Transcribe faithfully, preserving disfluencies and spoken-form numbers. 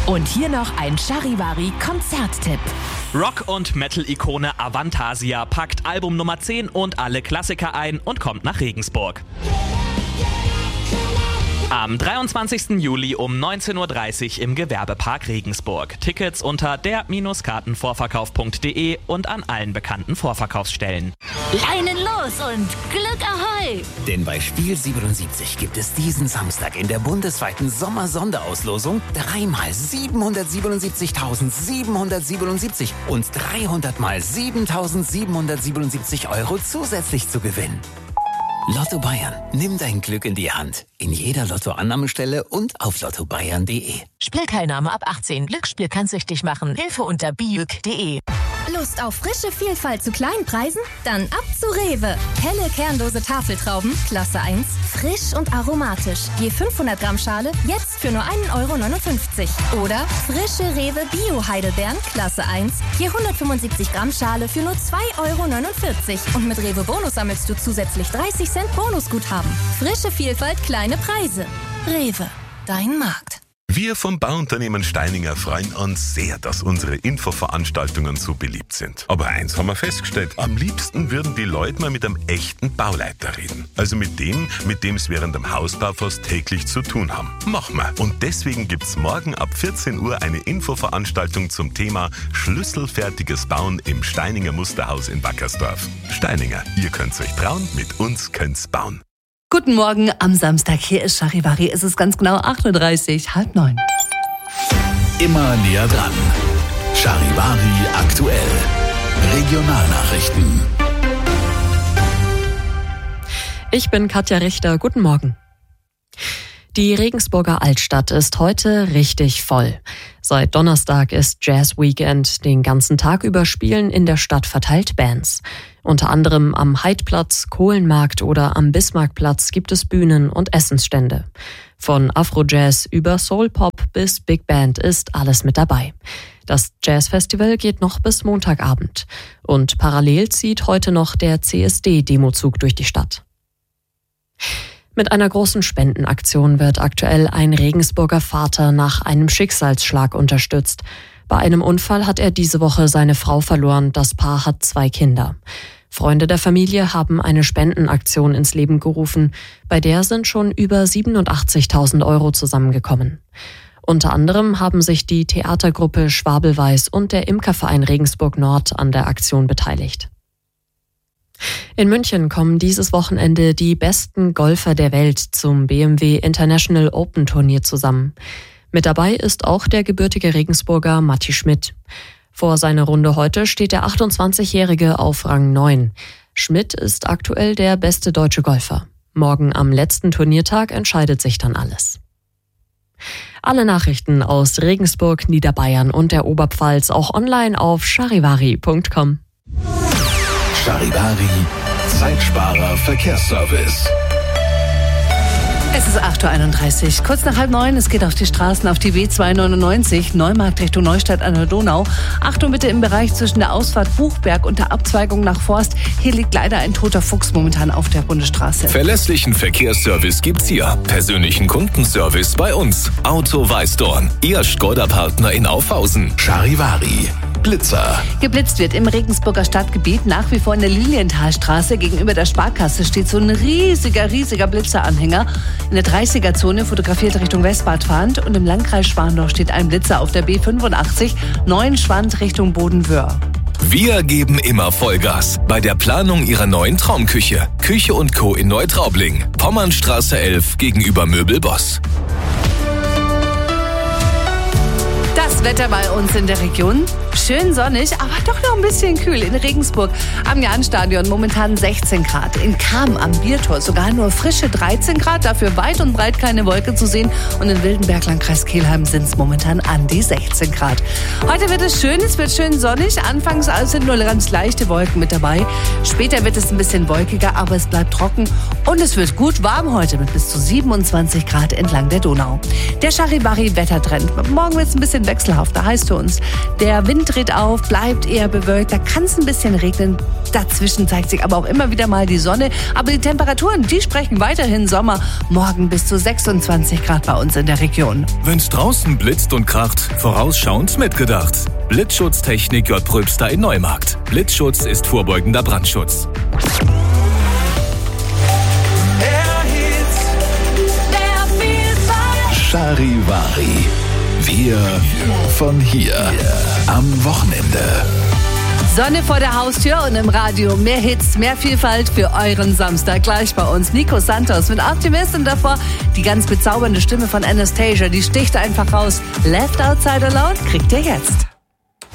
Und hier noch ein Charivari-Konzerttipp. Rock- und Metal-Ikone Avantasia packt Album Nummer zehn und alle Klassiker ein und kommt nach Regensburg. Am dreiundzwanzigsten Juli um neunzehn Uhr dreißig im Gewerbepark Regensburg. Tickets unter der Kartenvorverkauf punkt de und an allen bekannten Vorverkaufsstellen. Leinen los und Glück ahoi! Denn bei Spiel siebenundsiebzig gibt es diesen Samstag in der bundesweiten Sommer-Sonderauslosung dreimal siebenhundertsiebenundsiebzigtausendsiebenhundertsiebenundsiebzig und dreihundert mal siebentausendsiebenhundertsiebenundsiebzig Euro zusätzlich zu gewinnen. Lotto Bayern. Nimm dein Glück in die Hand. In jeder Lotto-Annahmestelle und auf lotto bayern punkt de. Spielteilnahme ab achtzehn. Glücksspiel kann süchtig machen. Hilfe unter biüg punkt de. Lust auf frische Vielfalt zu kleinen Preisen? Dann ab zu Rewe. Helle kernlose Tafeltrauben, Klasse eins, frisch und aromatisch. Je fünfhundert Gramm Schale, jetzt für nur ein Euro neunundfünfzig. Oder frische Rewe Bio-Heidelbeeren, Klasse eins, je hundertfünfundsiebzig Gramm Schale für nur zwei Euro neunundvierzig. Und mit Rewe Bonus sammelst du zusätzlich dreißig Cent Bonusguthaben. Frische Vielfalt, kleine Preise. Rewe, dein Markt. Wir vom Bauunternehmen Steininger freuen uns sehr, dass unsere Infoveranstaltungen so beliebt sind. Aber eins haben wir festgestellt, am liebsten würden die Leute mal mit einem echten Bauleiter reden. Also mit dem, mit dem es während dem Hausbau fast täglich zu tun haben. Machen wir. Und deswegen gibt's morgen ab vierzehn Uhr eine Infoveranstaltung zum Thema Schlüsselfertiges Bauen im Steininger Musterhaus in Wackersdorf. Steininger, ihr könnt's euch trauen, mit uns könnt's bauen. Guten Morgen am Samstag. Hier ist Charivari. Es ist ganz genau acht Uhr dreißig, halb neun. Immer näher dran. Charivari aktuell. Regionalnachrichten. Ich bin Katja Richter. Guten Morgen. Die Regensburger Altstadt ist heute richtig voll. Seit Donnerstag ist Jazz Weekend. Den ganzen Tag über spielen in der Stadt verteilt Bands. Unter anderem am Heidplatz, Kohlenmarkt oder am Bismarckplatz gibt es Bühnen und Essensstände. Von Afro-Jazz über Soul-Pop bis Big Band ist alles mit dabei. Das Jazzfestival geht noch bis Montagabend. Und parallel zieht heute noch der C S D-Demozug durch die Stadt. Mit einer großen Spendenaktion wird aktuell ein Regensburger Vater nach einem Schicksalsschlag unterstützt. Bei einem Unfall hat er diese Woche seine Frau verloren. Das Paar hat zwei Kinder. Freunde der Familie haben eine Spendenaktion ins Leben gerufen. Bei der sind schon über siebenundachtzigtausend Euro zusammengekommen. Unter anderem haben sich die Theatergruppe Schwabelweiß und der Imkerverein Regensburg Nord an der Aktion beteiligt. In München kommen dieses Wochenende die besten Golfer der Welt zum B M W International Open Turnier zusammen. Mit dabei ist auch der gebürtige Regensburger Matti Schmidt. Vor seiner Runde heute steht der achtundzwanzigjährige auf Rang neun. Schmidt ist aktuell der beste deutsche Golfer. Morgen am letzten Turniertag entscheidet sich dann alles. Alle Nachrichten aus Regensburg, Niederbayern und der Oberpfalz auch online auf charivari punkt com. Charivari, Zeitsparer Verkehrsservice. Es ist acht Uhr einunddreißig, kurz nach halb neun. Es geht auf die Straßen, auf die B zweihundertneunundneunzig, Neumarkt Richtung Neustadt an der Donau. Achtung bitte im Bereich zwischen der Ausfahrt Buchberg und der Abzweigung nach Forst. Hier liegt leider ein toter Fuchs momentan auf der Bundesstraße. Verlässlichen Verkehrsservice gibt's hier. Persönlichen Kundenservice bei uns. Auto Weißdorn, Ihr Skoda-Partner in Aufhausen. Charivari. Blitzer. Geblitzt wird im Regensburger Stadtgebiet. Nach wie vor in der Lilienthalstraße gegenüber der Sparkasse steht so ein riesiger, riesiger Blitzeranhänger. In der dreißiger-Zone fotografiert Richtung Westbad fahrend und im Landkreis Schwandorf steht ein Blitzer auf der B fünfundachtzig, Neuenschwand Richtung Bodenwöhr. Wir geben immer Vollgas bei der Planung Ihrer neuen Traumküche. Küche und Co. in Neutraubling. Pommernstraße elf gegenüber Möbelboss. Das Wetter bei uns in der Region. Schön sonnig, aber doch noch ein bisschen kühl. In Regensburg am Jahnstadion momentan sechzehn Grad. In Cham am Biertor sogar nur frische dreizehn Grad. Dafür weit und breit keine Wolke zu sehen. Und in Wildenberg, Landkreis Kelheim, sind es momentan an die sechzehn Grad. Heute wird es schön, es wird schön sonnig. Anfangs sind nur ganz leichte Wolken mit dabei. Später wird es ein bisschen wolkiger, aber es bleibt trocken. Und es wird gut warm heute mit bis zu siebenundzwanzig Grad entlang der Donau. Der Charivari-Wettertrend. Morgen wird es ein bisschen wechselhaft. Da heißt für uns, der Wind Wind dreht auf, bleibt eher bewölkt, da kann es ein bisschen regnen. Dazwischen zeigt sich aber auch immer wieder mal die Sonne. Aber die Temperaturen, die sprechen weiterhin Sommer. Morgen bis zu sechsundzwanzig Grad bei uns in der Region. Wenn's draußen blitzt und kracht, vorausschauend mitgedacht. Blitzschutztechnik J. Pröbster in Neumarkt. Blitzschutz ist vorbeugender Brandschutz. Charivari. Wir von hier. Am Wochenende. Sonne vor der Haustür und im Radio mehr Hits, mehr Vielfalt für euren Samstag. Gleich bei uns Nico Santos mit Optimist und davor die ganz bezaubernde Stimme von Anastasia. Die sticht einfach raus. Left Outside Alone kriegt ihr jetzt.